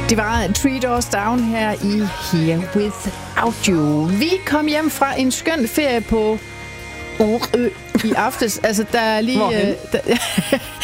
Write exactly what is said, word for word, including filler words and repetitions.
Det var Three Doors Down her i Here Without You. Vi kom hjem fra en skøn ferie på Årø i aftes. Altså, der er lige... Øh, der,